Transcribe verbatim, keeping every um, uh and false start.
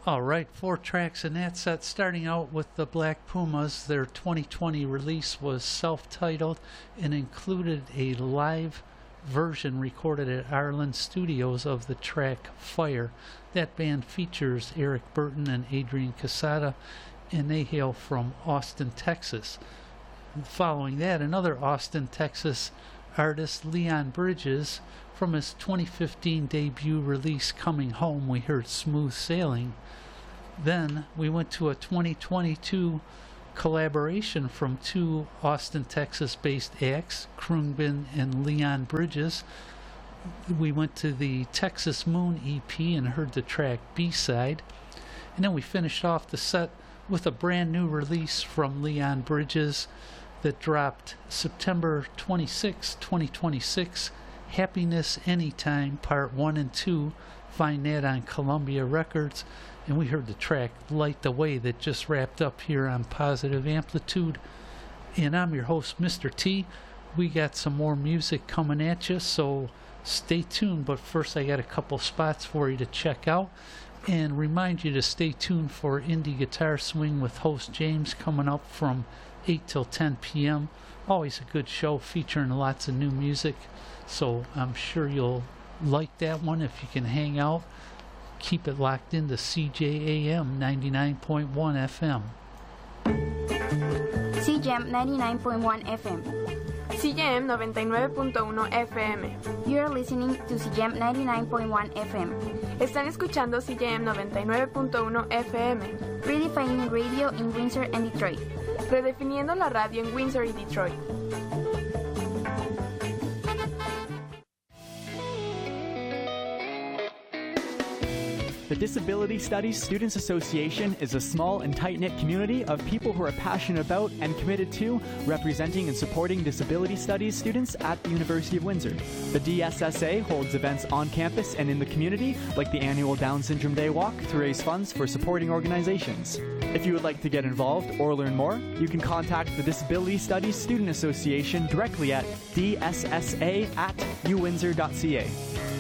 All right, four tracks in that set, starting out with the Black Pumas. Their twenty twenty release was self-titled and included a live version recorded at Ireland Studios of the track Fire. That band features Eric Burton and Adrian Casada, and they hail from Austin, Texas. Following that, another Austin, Texas artist, Leon Bridges. From his twenty fifteen debut release Coming Home, we heard Smooth Sailing. Then we went to a twenty twenty-two collaboration from two Austin, Texas-based acts, Krungbin and Leon Bridges. We went to the Texas Moon E P and heard the track B-Side. And then we finished off the set with a brand new release from Leon Bridges that dropped September twenty-sixth, twenty twenty-six, Happiness Anytime, Part one and two. Find that on Columbia Records. And we heard the track Light the Way that just wrapped up here on Positive Amplitude. And I'm your host, Mister T. We got some more music coming at you, so stay tuned. But first, I got a couple spots for you to check out. And remind you to stay tuned for Indie Guitar Swing with host James coming up from eight till ten p.m. Always a good show featuring lots of new music. So I'm sure you'll like that one if you can hang out. Keep it locked into C J A M ninety-nine point one F M. C J A M ninety-nine point one F M. C J A M noventa y nueve punto uno F M. You are listening to C J A M ninety-nine point one F M. Están escuchando C J A M noventa y nueve punto uno F M. Redefining radio in Windsor and Detroit. Redefiniendo la radio en Windsor y Detroit. The Disability Studies Students Association is a small and tight-knit community of people who are passionate about and committed to representing and supporting disability studies students at the University of Windsor. The D S S A holds events on campus and in the community, like the annual Down Syndrome Day Walk, to raise funds for supporting organizations. If you would like to get involved or learn more, you can contact the Disability Studies Student Association directly at d s s a at u windsor dot c a.